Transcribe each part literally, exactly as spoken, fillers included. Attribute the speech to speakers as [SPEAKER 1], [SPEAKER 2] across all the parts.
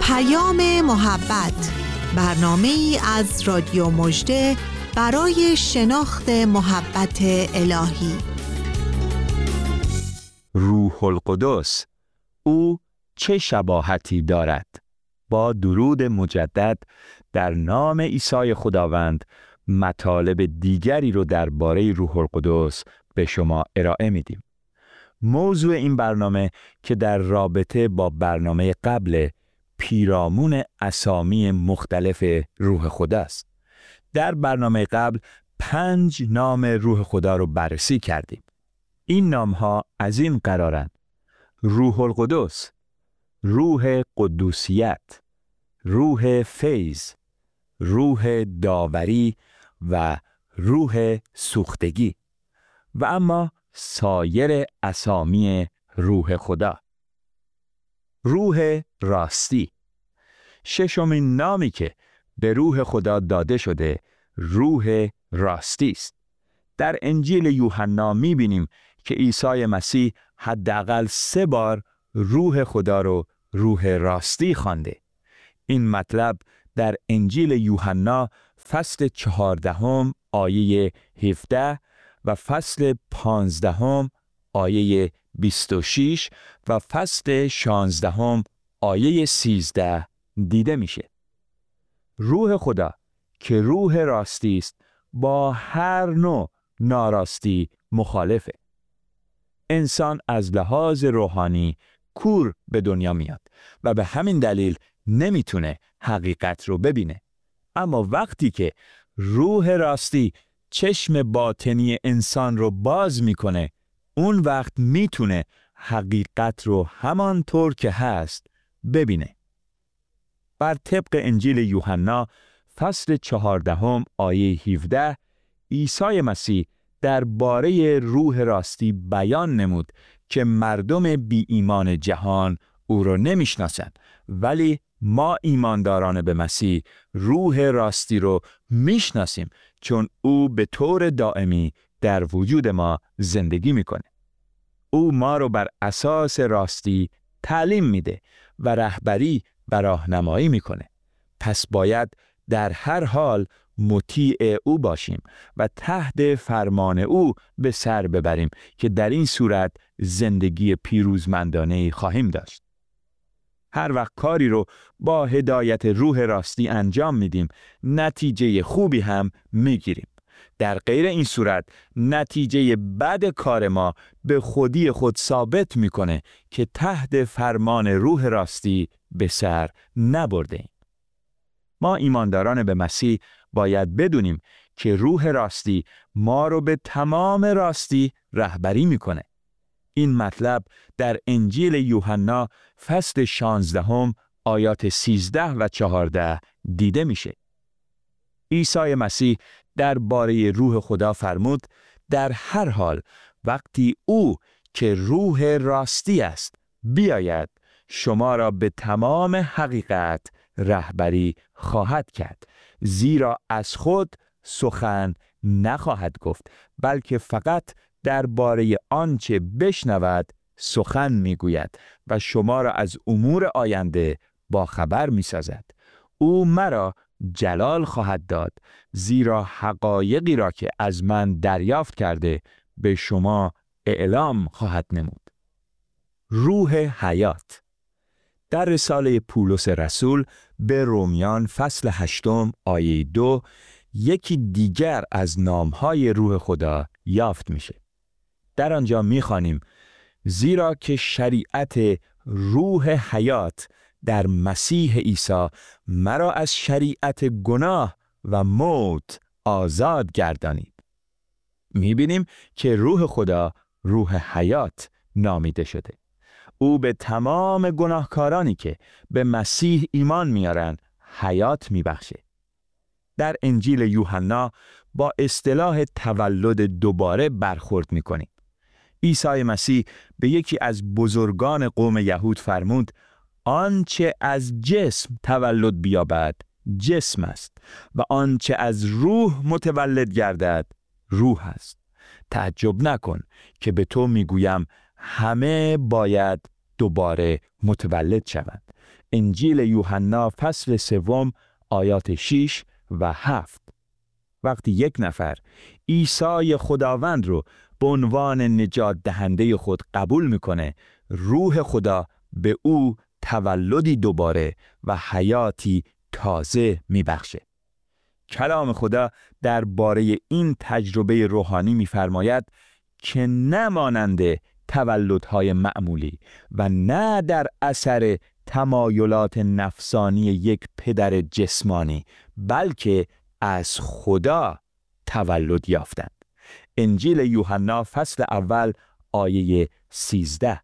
[SPEAKER 1] پیام محبت، برنامه‌ای از رادیو مژده برای شناخت محبت الهی.
[SPEAKER 2] روح القدس، او چه شباهتی دارد؟ با درود مجدد در نام عیسی خداوند مطالب دیگری رو درباره روح القدس به شما ارائه میدیم. موضوع این برنامه که در رابطه با برنامه قبل، پیرامون اسامی مختلف روح خدا است. در برنامه قبل پنج نام روح خدا رو بررسی کردیم. این نام‌ها از این قرارند: روح القدس، روح قدوسیت، روح فیض، روح داوری و روح سوختگی. و اما سایر اسامی روح خدا. روح راستی، ششمین نامی که به روح خدا داده شده روح راستی است. در انجیل یوحنا می‌بینیم که عیسی مسیح حداقل سه بار روح خدا رو روح راستی خوانده. این مطلب در انجیل یوحنا فصل چهاردهم آیه هفده و فصل پانزدهم آیه بیست و شش و فصل شانزدهم آیه سیزده دیده میشه. روح خدا که روح راستی است با هر نوع ناراستی مخالفه. انسان از لحاظ روحانی کور به دنیا میاد و به همین دلیل نمیتونه حقیقت رو ببینه. اما وقتی که روح راستی چشم باطنی انسان رو باز میکنه، اون وقت میتونه حقیقت رو همانطور که هست ببینه. بر طبق انجیل یوحنا فصل چهاردهم آیه هفده، عیسی مسیح درباره روح راستی بیان نمود که مردم بی ایمان جهان او را نمیشناسند، ولی ما ایمانداران به مسیح روح راستی رو میشناسیم، چون او به طور دائمی در وجود ما زندگی میکنه. او ما رو بر اساس راستی تعلیم میده و رهبری و راهنمایی میکنه. پس باید در هر حال مطیع او باشیم و تحت فرمان او به سر ببریم که در این صورت زندگی پیروزمندانه خواهیم داشت. هر وقت کاری رو با هدایت روح راستی انجام میدیم، نتیجه خوبی هم میگیریم. در غیر این صورت نتیجه بد کار ما به خودی خود ثابت میکنه که تحت فرمان روح راستی به سر نبرده ایم. ما ایمانداران به مسیح باید بدونیم که روح راستی ما رو به تمام راستی رهبری میکنه. این مطلب در انجیل یوحنا فصل شانزدهم آیات سیزده و چهارده دیده میشه. عیسی مسیح درباره روح خدا فرمود در هر حال وقتی او که روح راستی است بیاید، شما را به تمام حقیقت رهبری خواهد کرد، زیرا از خود سخن نخواهد گفت، بلکه فقط درباره آنچه بشنود سخن میگوید و شما را از امور آینده با خبر میسازد. او مرا جلال خواهد داد، زیرا حقایقی را که از من دریافت کرده به شما اعلام خواهد نمود. روح حیات، در رساله پولس رسول به رومیان فصل هشتم آیه دو یکی دیگر از نامهای روح خدا یافت میشه. در آنجا میخوانیم زیرا که شریعت روح حیات در مسیح عیسی مرا از شریعت گناه و موت آزاد گردانید. میبینیم که روح خدا روح حیات نامیده شده. او به تمام گناهکارانی که به مسیح ایمان میارن حیات میبخشه. در انجیل یوحنا با اصطلاح تولد دوباره برخورد میکنیم. عیسی مسیح به یکی از بزرگان قوم یهود فرمود آنچه از جسم تولد بیابد جسم است و آنچه از روح متولد گردد روح است. تعجب نکن که به تو میگویم همه باید دوباره متولد شوند. انجیل یوحنا فصل سوم آیات شش و هفت. وقتی یک نفر عیسی خداوند رو به عنوان نجات دهنده خود قبول میکنه، روح خدا به او تولدی دوباره و حیاتی تازه میبخشه. کلام خدا درباره این تجربه روحانی میفرماید که نه مانند تولدهای معمولی و نه در اثر تمایلات نفسانی یک پدر جسمانی، بلکه از خدا تولد یافتند. انجیل یوحنا فصل اول آیه سیزده.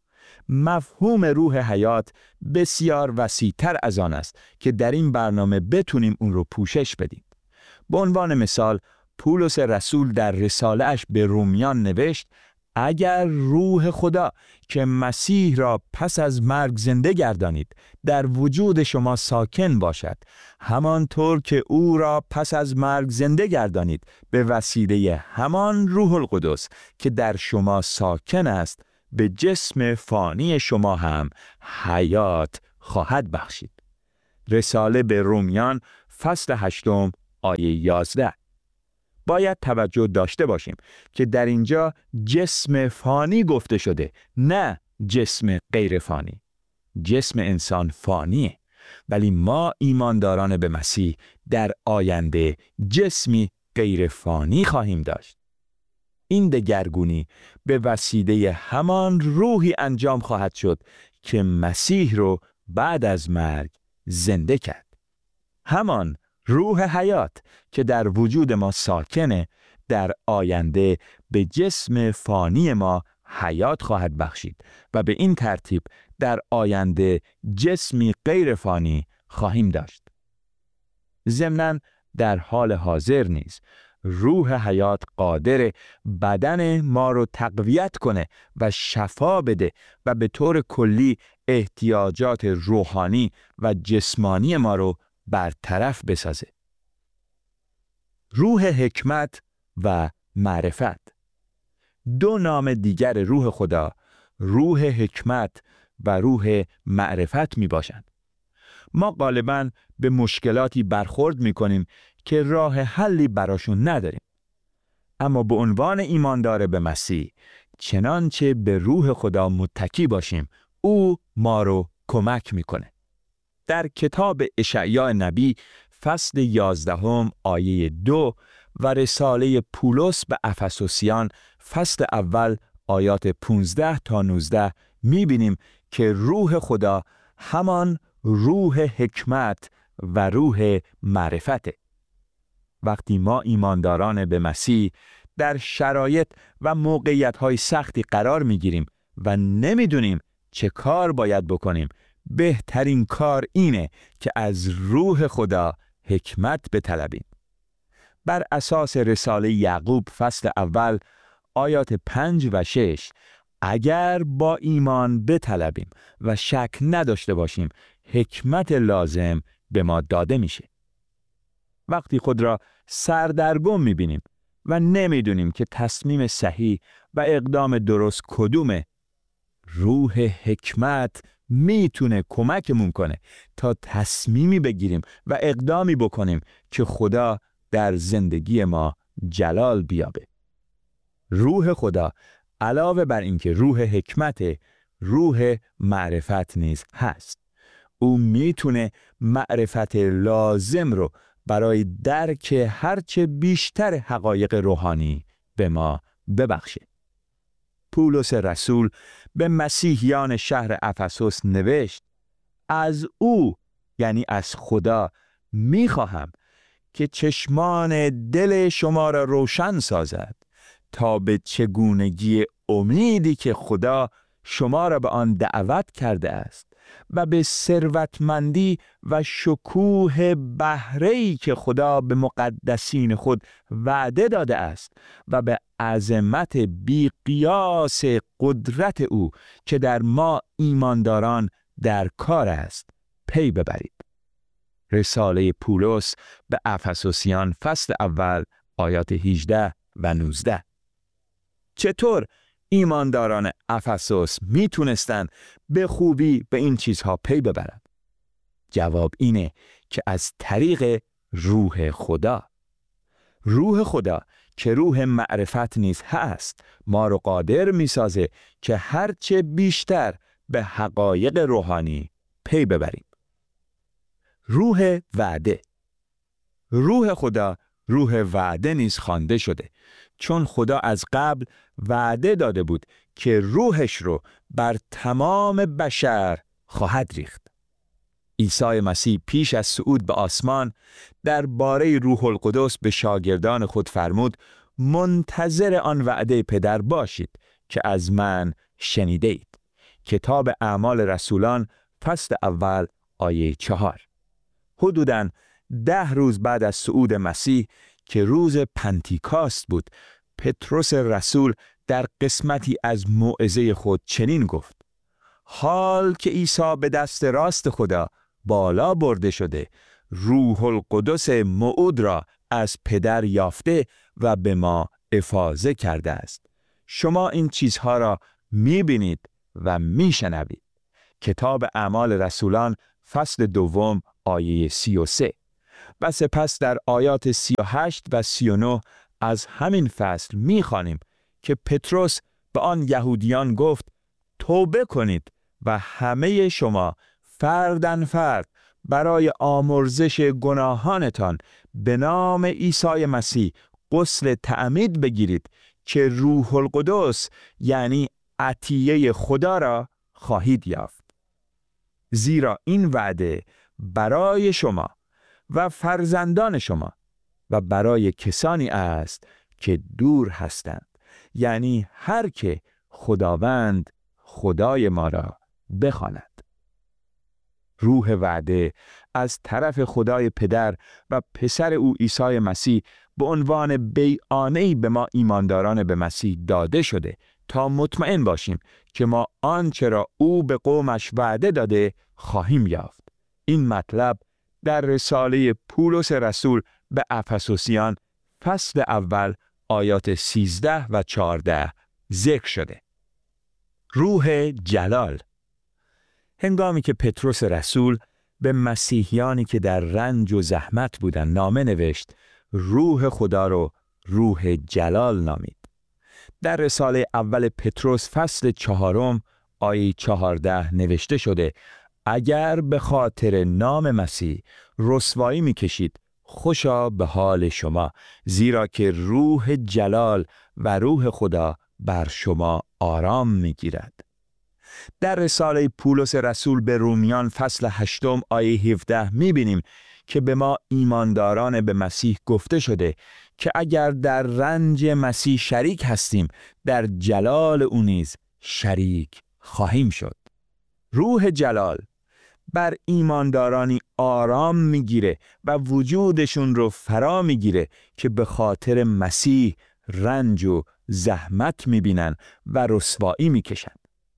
[SPEAKER 2] مفهوم روح حیات بسیار وسیع‌تر از آن است که در این برنامه بتونیم اون رو پوشش بدیم. به عنوان مثال، پولس رسول در رساله اش به رومیان نوشت: اگر روح خدا که مسیح را پس از مرگ زنده گردانید در وجود شما ساکن باشد، همانطور که او را پس از مرگ زنده گردانید به وسیله همان روح القدس که در شما ساکن است، به جسم فانی شما هم حیات خواهد بخشید. رساله به رومیان فصل هشتم آیه یازده. باید توجه داشته باشیم که در اینجا جسم فانی گفته شده، نه جسم غیر فانی. جسم انسان فانیه، ولی ما ایمانداران به مسیح در آینده جسمی غیر فانی خواهیم داشت. این دگرگونی به وسیله همان روحی انجام خواهد شد که مسیح رو بعد از مرگ زنده کرد. همان روح حیات که در وجود ما ساکنه در آینده به جسم فانی ما حیات خواهد بخشید و به این ترتیب در آینده جسمی غیر فانی خواهیم داشت. ضمناً در حال حاضر نیز روح حیات قادر بدن ما رو تقویت کنه و شفا بده و به طور کلی احتیاجات روحانی و جسمانی ما رو برطرف بسازه. روح حکمت و معرفت. دو نام دیگر روح خدا، روح حکمت و روح معرفت می باشند. ما غالباً به مشکلاتی برخورد می کنیم که راه حلی براشون نداریم. اما به عنوان ایماندار به مسیح، چنانچه به روح خدا متکی باشیم، او ما رو کمک میکنه. در کتاب اشعیا نبی فصل یازدهم آیه دو و رساله پولس به افسوسیان فصل اول آیات پانزده تا نوزده میبینیم که روح خدا همان روح حکمت و روح معرفته. وقتی ما ایمانداران به مسیح در شرایط و موقعیت‌های سختی قرار می‌گیریم و نمی‌دونیم چه کار باید بکنیم، بهترین کار اینه که از روح خدا حکمت بطلبیم. بر اساس رساله یعقوب فصل اول آیات پنج و شش، اگر با ایمان بطلبیم و شک نداشته باشیم، حکمت لازم به ما داده میشه. وقتی خود را سردرگم میبینیم و نمیدونیم که تصمیم صحیح و اقدام درست کدومه، روح حکمت میتونه کمکمون کنه تا تصمیمی بگیریم و اقدامی بکنیم که خدا در زندگی ما جلال بیابه. روح خدا علاوه بر اینکه روح حکمت، روح معرفت نیز هست. او میتونه معرفت لازم رو برای درک هرچه بیشتر حقایق روحانی به ما ببخشه. پولس رسول به مسیحیان شهر افسوس نوشت: از او، یعنی از خدا، میخواهم که چشمان دل شما را روشن سازد تا به چگونگی امیدی که خدا شما را به آن دعوت کرده است و به ثروتمندی و شکوه بهره‌ای که خدا به مقدسین خود وعده داده است و به عظمت بی قیاس قدرت او که در ما ایمانداران در کار است پی ببرید. رساله پولس به افسوسیان فصل اول آیات هجده و نوزده. چطور ایمانداران افسوس میتونستن به خوبی به این چیزها پی ببرند؟ جواب اینه که از طریق روح خدا. روح خدا که روح معرفت نیز هست ما رو قادر میسازه که هرچه بیشتر به حقایق روحانی پی ببریم. روح وعده. روح خدا روح وعده نیز خوانده شده، چون خدا از قبل وعده داده بود که روحش رو بر تمام بشر خواهد ریخت. عیسی مسیح پیش از صعود به آسمان درباره روح القدس به شاگردان خود فرمود منتظر آن وعده پدر باشید که از من شنیده اید. کتاب اعمال رسولان فصل اول آیه چهار. حدوداً ده روز بعد از صعود مسیح که روز پنتیکاست بود، پتروس رسول در قسمتی از موعظه خود چنین گفت: حال که عیسی به دست راست خدا بالا برده شده، روح القدس موعود را از پدر یافته و به ما افاضه کرده است. شما این چیزها را می‌بینید و می‌شنوید. کتاب اعمال رسولان فصل دوم آیه سی و سه. و سپس در آیات سی و هشت و سی و نه از همین فصل می‌خوانیم که پتروس به آن یهودیان گفت: توبه کنید و همه شما فرداً فرد برای آمرزش گناهانتان به نام عیسی مسیح غسل تعمید بگیرید که روح القدس یعنی عطیه خدا را خواهید یافت. زیرا این وعده برای شما و فرزندان شما و برای کسانی است که دور هستند، یعنی هر که خداوند خدای ما را بخواند. روح وعده از طرف خدای پدر و پسر او عیسی مسیح به عنوان بیعانه‌ای به ما ایمانداران به مسیح داده شده تا مطمئن باشیم که ما آنچه را او به قومش وعده داده خواهیم یافت. این مطلب در رساله پولس رسول به افسوسیان فصل اول آیات سیزده و چهارده ذکر شده. روح جلال. هنگامی که پتروس رسول به مسیحیانی که در رنج و زحمت بودند نامه نوشت، روح خدا رو روح جلال نامید. در رساله اول پتروس فصل چهارم آیه چهارده نوشته شده: اگر به خاطر نام مسیح رسوایی می‌کشید، خوشا به حال شما، زیرا که روح جلال و روح خدا بر شما آرام می‌گیرد. در رساله پولس رسول به رومیان فصل هشتم آیه هفده می‌بینیم که به ما ایمانداران به مسیح گفته شده که اگر در رنج مسیح شریک هستیم، در جلال او نیز شریک خواهیم شد. روح جلال بر ایماندارانی آرام میگیره و وجودشون رو فرا میگیره که به خاطر مسیح رنج و زحمت میبینن و رسوایی میکشن.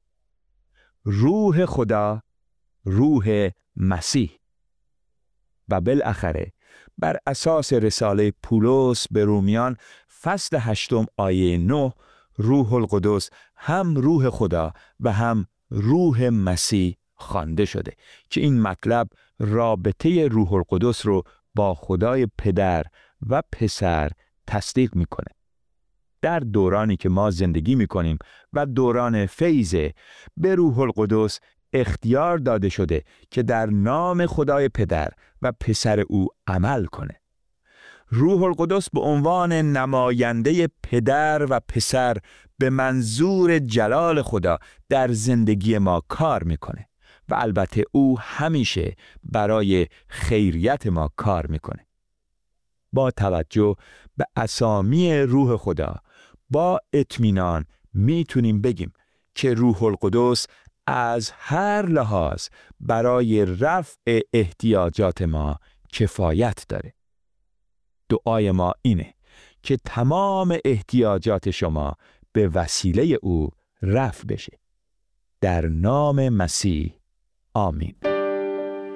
[SPEAKER 2] روح خدا، روح مسیح. و بالاخره بر اساس رساله پولس به رومیان فصل هشتم آیه نه، روح القدس هم روح خدا و هم روح مسیح خوانده شده که این مطلب رابطه روح القدس رو با خدای پدر و پسر تصدیق میکنه. در دورانی که ما زندگی میکنیم و دوران فیضه، به روح القدس اختیار داده شده که در نام خدای پدر و پسر او عمل کنه. روح القدس به عنوان نماینده پدر و پسر به منظور جلال خدا در زندگی ما کار میکنه و البته او همیشه برای خیریت ما کار میکنه. با توجه به اسامی روح خدا با اطمینان میتونیم بگیم که روح القدس از هر لحاظ برای رفع احتیاجات ما کفایت داره. دعای ما اینه که تمام احتیاجات شما به وسیله او رفع بشه. در نام مسیح آمین.